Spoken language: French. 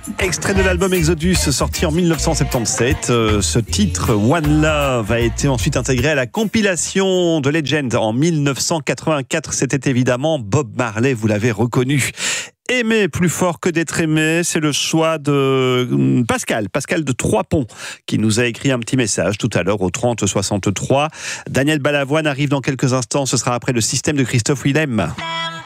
Extrait de l'album Exodus sorti en 1977. Ce titre One Love a été ensuite intégré à la compilation de Legend en 1984. C'était évidemment Bob Marley, vous l'avez reconnu. Aimer plus fort que d'être aimé, c'est le choix de Pascal de Trois-Ponts, qui nous a écrit un petit message tout à l'heure au 30 63. Daniel Balavoine arrive dans quelques instants, ce sera après le système de Christophe Willem.